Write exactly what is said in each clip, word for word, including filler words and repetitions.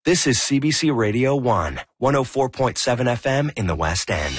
This is C B C Radio one, one oh four point seven F M in the West End.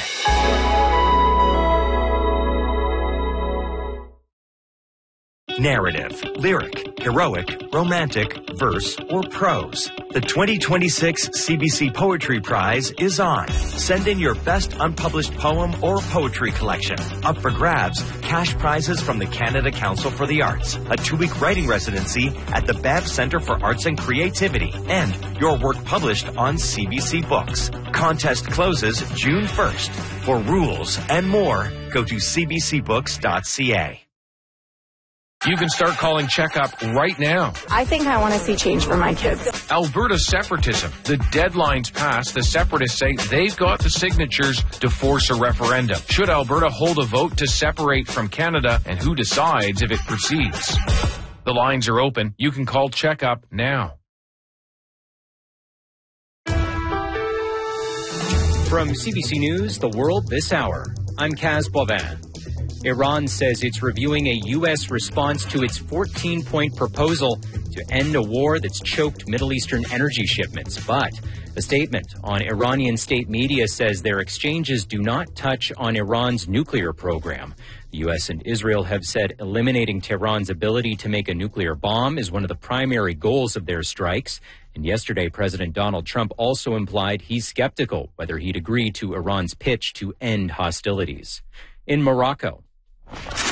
Narrative, lyric, heroic, romantic, verse, or prose. The twenty twenty-six C B C Poetry Prize is on. Send in your best unpublished poem or poetry collection. Up for grabs, cash prizes from the Canada Council for the Arts, a two-week writing residency at the Banff Centre for Arts and Creativity, and your work published on C B C Books. Contest closes June first. For rules and more, go to c b c books dot c a. You can start calling Checkup right now. I think I want to see change for my kids. Alberta separatism. The deadline's passed. The separatists say they've got the signatures to force a referendum. Should Alberta hold a vote to separate from Canada, and who decides if it proceeds? The lines are open. You can call Checkup now. From C B C News, The World This Hour, I'm Kaz Boivin. Iran says it's reviewing a U S response to its fourteen-point proposal to end a war that's choked Middle Eastern energy shipments. But a statement on Iranian state media says their exchanges do not touch on Iran's nuclear program. The U S and Israel have said eliminating Tehran's ability to make a nuclear bomb is one of the primary goals of their strikes. And yesterday, President Donald Trump also implied he's skeptical whether he'd agree to Iran's pitch to end hostilities. In Morocco,